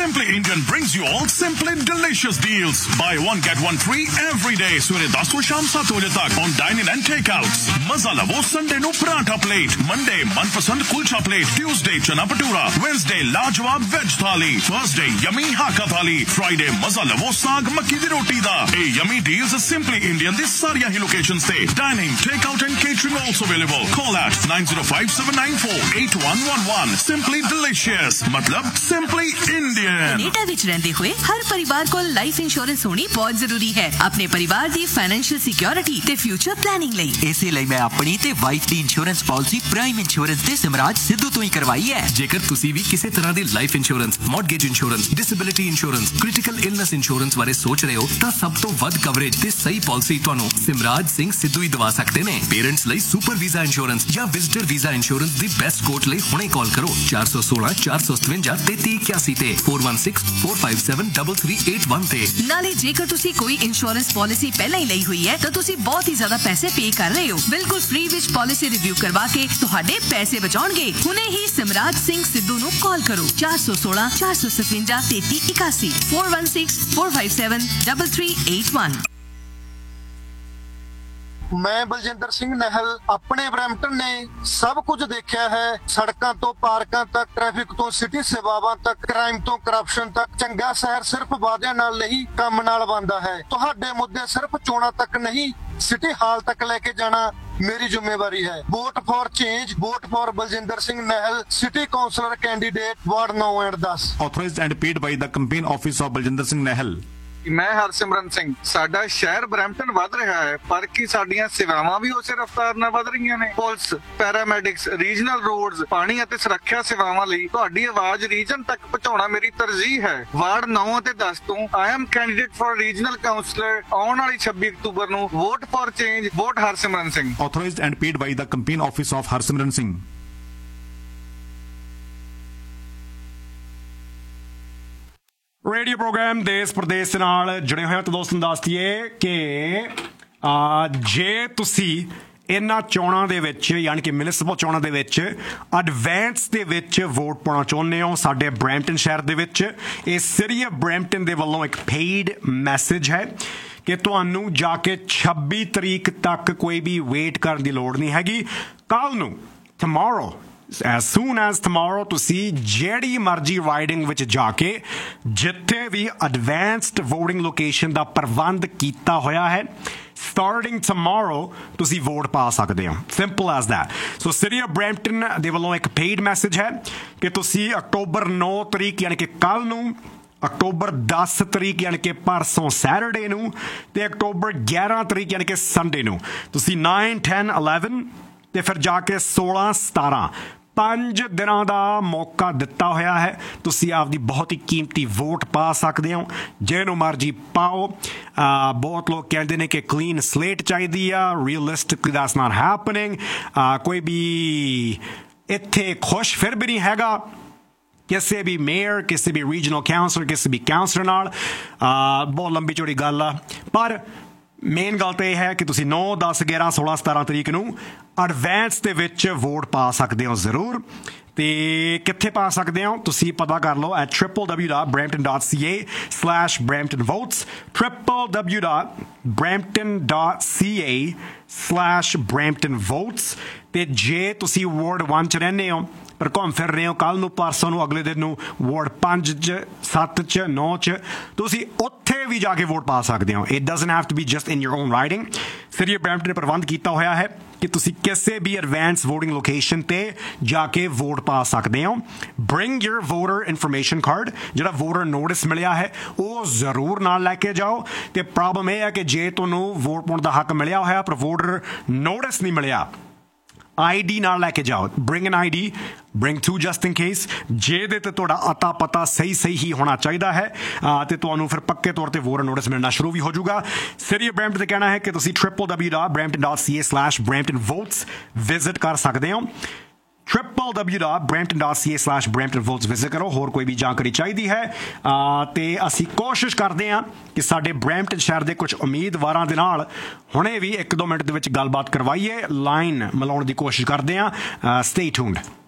Simply Indian brings you all Simply Delicious deals. Buy one get one free every day. सवेरे 10 ਤੋਂ ਸ਼ਾਮ 7 ਵਜੇ तक on dine-in and takeouts. मजा लवो Sunday no paratha plate, Monday मनपसंद kulcha plate, Tuesday चना bhatura, Wednesday लाजवाब वेज थाली, थर्सडे यमी हाका थाली, फ्राइडे मजा लवो साग मक्की दी रोटी दा। ए यमी डील्स Simply Indian दी सारियां ही लोकेशंस ते dining, takeout and catering also available. Call at 9057948111. Simply Delicious मतलब Simply Indian। कनेडा विच रहंदे हुए हर परिवार को लाइफ इंश्योरेंस होनी बहुत जरूरी है अपने परिवार दी फाइनेंशियल सिक्योरिटी ते फ्यूचर प्लानिंग ਲਈ। ਇਸੇ ਲਈ ਮੈਂ ਆਪਣੀ ਤੇ ਵਾਈਫ ਦੀ ਇੰਸ਼ੋਰੈਂਸ ਪਾਲਿਸੀ ਪ੍ਰਾਈਮ ਇੰਸ਼ੋਰੈਂਸ ਤੇ ਸਿਮਰਾਜ ਸਿੱਧੂ ਤੋਂ ਹੀ ਕਰਵਾਈ ਹੈ। ਜੇਕਰ ਤੁਸੀਂ ਵੀ ਕਿਸੇ ਤਰ੍ਹਾਂ ਦੀ life insurance, mortgage insurance, disability insurance, critical illness insurance ਬਾਰੇ ਸੋਚ ਰਹੇ ਹੋ ਤਾਂ ਸਭ ਤੋਂ ਵੱਧ ਕਵਰੇਜ ਤੇ ਸਹੀ ਪਾਲਿਸੀ ਤੁਹਾਨੂੰ ਸਿਮਰਾਜ ਸਿੰਘ ਸਿੱਧੂ ਹੀ ਦਵਾ ਸਕਦੇ ਨੇ। ਪੇਰੈਂਟਸ ਲਈ ਸੁਪਰ ਵੀਜ਼ਾ ਇੰਸ਼ੋਰੈਂਸ ਜਾਂ ਵਿਜ਼ਟਰ ਵੀਜ਼ਾ ਇੰਸ਼ੋਰੈਂਸ ਦੀ ਬੈਸਟ ਕੋਟ ਲਈ ਹੁਣੇ ਕਾਲ ਕਰੋ 416 457 3381 ਤੇ 4164573381 ਤੇ। ਨਾਲੇ ਜੇਕਰ ਤੁਸੀਂ ਕੋਈ ਇੰਸ਼ੋਰੈਂਸ ਪਾਲਿਸੀ ਪਹਿਲਾਂ ਹੀ ਲਈ ਹੋਈ ਹੈ ਤਾਂ ਤੁਸੀਂ ਬਹੁਤ ਹੀ ਜ਼ਿਆਦਾ ਪੈਸੇ ਪੇ ਕਰ ਰਹੇ ਹੋ। ਬਿਲਕੁਲ ਫ੍ਰੀ ਵਿੱਚ ਪਾਲਿਸੀ ਰਿਵਿਊ ਕਰਵਾ ਕੇ ਤੁਹਾਡੇ ਪੈਸੇ ਬਚਾਉਣਗੇ। ਹੁਣੇ ਹੀ ਸਿਮਰਾਜ ਸਿੰਘ ਸਿੱਧੂ ਨੂੰ ਕਾਲ ਕਰੋ 416 457 3381 416 457 3381। मैं बलजिंदर सिंह नहल अपने ब्रैम्पटन ने सब कुछ देखा है। सड़कों तो पार्कों तक, ट्रैफिक तो सिटी सेवावां तक, क्राइम तो करप्शन तक। चंगा शहर सिर्फ वादियां नाल नहीं काम नाल बनदा है। तुहाडे मुद्दे सिर्फ चोणां तक नहीं सिटी हाल तक लेके जाना मेरी जिम्मेवारी है। Vote for change, vote for Baljinder Singh नहल, city counsellor candidate ward 9 and 10। Authorized and paid by the campaign office of Baljinder Singh Nahal। ਮੈਂ ਹਰਸਿਮਰਨ ਸਿੰਘ। ਸਾਡਾ ਸ਼ਹਿਰ ਬਰੈਂਪਟਨ ਵੱਧ ਰਿਹਾ ਹੈ ਪਰ ਕੀ ਸਾਡੀਆਂ ਸੇਵਾਵਾਂ ਵੀ ਉਸੇ ਰਫ਼ਤਾਰ ਨਾਲ ਵੱਧ ਰਹੀਆਂ ਨੇ? ਪੁਲਿਸ, ਪੈਰਾਮੈਡਿਕਸ, ਰੀਜਨਲ ਰੋਡਸ, ਪਾਣੀ ਅਤੇ ਸੁਰੱਖਿਆ ਸੇਵਾਵਾਂ ਲਈ ਤੁਹਾਡੀ ਆਵਾਜ਼ ਰੀਜਨ ਤੱਕ ਪਹੁੰਚਾਉਣਾ ਮੇਰੀ ਤਰਜੀਹ ਹੈ। ਵਾਰਡ 9 ਅਤੇ 10 ਤੋਂ I am candidate for regional councillor. ਆਉਣ ਵਾਲੀ 26 ਅਕਤੂਬਰ ਨੂੰ vote for change, vote Harsimran Singh. Authorized and paid by the campaign office of Harsimran Singh। Radio programme ਦੇਸ਼ ਪ੍ਰਦੇਸ਼ ਦੇ ਨਾਲ ਜੁੜੇ ਹੋਏ ਹੋ ਤਾਂ ਦੋਸਤਾਂ ਦੱਸ ਦਈਏ ਕਿ ਜੇ ਤੁਸੀਂ ਇਹਨਾਂ ਚੋਣਾਂ ਦੇ ਵਿੱਚ ਯਾਨੀ ਕਿ ਮਿਊਨਿਸਪਲ ਚੋਣਾਂ ਦੇ ਵਿੱਚ ਐਡਵਾਂਸ ਦੇ ਵਿੱਚ ਵੋਟ ਪਾਉਣਾ ਚਾਹੁੰਦੇ ਹੋ ਸਾਡੇ ਬਰੈਂਪਟਨ ਸ਼ਹਿਰ ਦੇ ਵਿੱਚ, ਇਹ ਸਿਟੀ ਆਫ ਬਰੈਂਪਟਨ ਦੇ ਵੱਲੋਂ ਇੱਕ ਪੇਡ ਮੈਸੇਜ ਹੈ ਕਿ ਤੁਹਾਨੂੰ ਜਾ ਕੇ 26 ਤਰੀਕ ਤੱਕ ਕੋਈ ਵੀ ਵੇਟ ਕਰਨ ਦੀ ਲੋੜ ਨਹੀਂ ਹੈਗੀ। ਕੱਲ੍ਹ ਨੂੰ tomorrow, as soon as tomorrow ਤੁਸੀਂ ਜਿਹੜੀ ਮਰਜ਼ੀ ਰਾਈਡਿੰਗ ਵਿੱਚ ਜਾ ਕੇ ਜਿੱਥੇ ਵੀ ਐਡਵਾਂਸਡ ਵੋਟਿੰਗ ਲੋਕੇਸ਼ਨ ਦਾ ਪ੍ਰਬੰਧ ਕੀਤਾ ਹੋਇਆ ਹੈ starting tomorrow ਤੁਸੀਂ ਵੋਟ ਪਾ ਸਕਦੇ ਹੋ। simple as that। So city of Brampton ਦੇ ਵੱਲੋਂ ਇੱਕ ਪੇਡ ਮੈਸੇਜ ਹੈ ਕਿ ਤੁਸੀਂ ਅਕਤੂਬਰ 9 ਤਰੀਕ ਯਾਨੀ ਕਿ ਕੱਲ੍ਹ ਨੂੰ, ਅਕਤੂਬਰ 10 ਤਰੀਕ ਯਾਨੀ ਕਿ ਪਰਸੋਂ ਸੈਟਰਡੇ ਨੂੰ ਤੇ ਅਕਤੂਬਰ 11 ਤਰੀਕ ਯਾਨੀ ਕਿ ਸੰਡੇ ਨੂੰ ਤੁਸੀਂ 9, 10, 11 ਤੇ ਫਿਰ ਜਾ ਕੇ 16, 17 5 ਦਿਨਾਂ ਦਾ ਮੌਕਾ ਦਿੱਤਾ ਹੋਇਆ ਹੈ। ਤੁਸੀਂ ਆਪਦੀ ਬਹੁਤ ਹੀ ਕੀਮਤੀ ਵੋਟ ਪਾ ਸਕਦੇ ਹੋ, ਜਿਹਨੂੰ ਮਰਜ਼ੀ ਪਾਓ। ਬਹੁਤ ਲੋਕ ਕਹਿੰਦੇ ਨੇ ਕਿ ਕਲੀਨ ਸਲੇਟ ਚਾਹੀਦੀ ਆ, ਰੀਅਲਿਸਟਿਕਲੀ ਦੈਟਸ ਨਾਟ ਹੈਪਨਿੰਗ। ਕੋਈ ਵੀ ਇੱਥੇ ਖੁਸ਼ ਫਿਰ ਵੀ ਨਹੀਂ ਹੈਗਾ ਕਿਸੇ ਵੀ ਮੇਅਰ, ਕਿਸੇ ਵੀ ਰੀਜਨਲ ਕਾਉਂਸਲਰ, ਕਿਸੇ ਵੀ ਕਾਉਂਸਲਰ ਨਾਲ। ਬਹੁਤ ਲੰਬੀ ਚੌੜੀ ਗੱਲ ਆ ਪਰ ਮੇਨ ਗੱਲ ਤਾਂ ਇਹ ਹੈ ਕਿ ਤੁਸੀਂ 9, 10, 11, 16, 17 ਤਰੀਕ ਨੂੰ ਐਡਵਾਂਸ ਦੇ ਵਿੱਚ ਵੋਟ ਪਾ ਸਕਦੇ ਹੋ ਜ਼ਰੂਰ। ਤੇ ਕਿੱਥੇ ਪਾ ਸਕਦੇ ਹੋ ਤੁਸੀਂ ਪਤਾ ਕਰ ਲਓ at www.brampton.ca/bramptonvotes, www.brampton.ca/bramptonvotes। ਤੇ ਜੇ ਤੁਸੀਂ ਵਾਰਡ 1 'ਚ ਰਹਿੰਦੇ ਹੋ ਪਰ ਘੁੰਮ ਫਿਰ ਰਹੇ ਹੋ ਕੱਲ੍ਹ ਨੂੰ, ਪਰਸੋਂ ਨੂੰ, ਅਗਲੇ ਦਿਨ ਨੂੰ ਵਾਰਡ 5 'ਚ, 7 'ਚ, 9 'ਚ, ਤੁਸੀਂ ਉੱਥੇ ਵੀ ਜਾ ਕੇ ਵੋਟ ਪਾ ਸਕਦੇ ਹੋ। It doesn't have to be just in your own riding. City of Brampton ਨੇ ਪ੍ਰਬੰਧ ਕੀਤਾ ਹੋਇਆ ਹੈ ਕਿ ਤੁਸੀਂ ਕਿਸੇ ਵੀ ਐਡਵਾਂਸ ਵੋਟਿੰਗ ਲੋਕੇਸ਼ਨ ਤੇ ਜਾ ਕੇ ਵੋਟ ਪਾ ਸਕਦੇ ਹੋ। Bring your voter information card, ਜਿਹੜਾ ਵੋਟਰ ਨੋਟਿਸ ਮਿਲਿਆ ਹੈ ਉਹ ਜ਼ਰੂਰ ਨਾਲ ਲੈ ਕੇ ਜਾਓ। ਤੇ ਪ੍ਰੋਬਲਮ ਇਹ ਹੈ ਕਿ ਜੇ ਤੁਹਾਨੂੰ ਵੋਟ ਪਾਉਣ ਦਾ ਹੱਕ ਮਿਲਿਆ ਹੋਇਆ ਪਰ ਵੋਟਰ ਨੋਟਿਸ ਨਹੀਂ ਮਿਲਿਆ, ID ਨਾਲ ਲੈ ਕੇ ਜਾਓ। Bring N ID, bring 2 just in case. ਜਿਹਦੇ ਤੇ ਤੁਹਾਡਾ ਅਤਾ ਪਤਾ ਸਹੀ ਹੀ ਹੋਣਾ ਚਾਹੀਦਾ ਹੈ ਤੇ ਤੁਹਾਨੂੰ ਫਿਰ ਪੱਕੇ ਤੌਰ ਤੇ ਵੋਟਰ ਨੋਟਿਸ ਮਿਲਣਾ ਸ਼ੁਰੂ ਵੀ ਹੋ ਜਾਊਗਾ। ਸਿਟੀ ਆਫ ਬਰੈਂਪਟਨ ਤੇ ਕਹਿਣਾ ਹੈ ਕਿ ਤੁਸੀਂ www.brampton.ca/bramptonvotes ਵਿਜ਼ਿਟ ਕਰ ਸਕਦੇ ਹੋ। www.brampton.ca/bramptonvotes ਵਿਜ਼ਿਟ ਕਰੋ। ਹੋਰ ਕੋਈ ਵੀ ਜਾਣਕਾਰੀ ਚਾਹੀਦੀ ਹੈ ਤੇ ਅਸੀਂ ਕੋਸ਼ਿਸ਼ ਕਰਦੇ ਹਾਂ ਕਿ ਸਾਡੇ ਬਰੈਂਪਟਨ ਸ਼ਹਿਰ ਦੇ ਕੁਝ ਉਮੀਦਵਾਰਾਂ ਦੇ ਨਾਲ ਹੁਣੇ ਵੀ 1-2 ਮਿੰਟ ਦੇ ਵਿੱਚ ਗੱਲਬਾਤ ਕਰਵਾਈਏ, ਲਾਈਨ ਮਿਲਾਉਣ ਦੀ ਕੋਸ਼ਿਸ਼ ਕਰਦੇ ਹਾਂ। Stay tuned.